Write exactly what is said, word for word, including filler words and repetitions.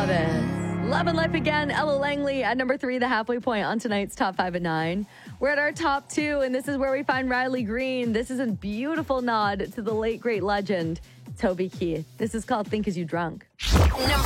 Love it. Love and Life Again, Ella Langley at number three, the halfway point on tonight's Top five at nine. We're at our top two, and this is where we find Riley Green. This is a beautiful nod to the late, great legend, Toby Keith. This is called Think Is You Drunk. Number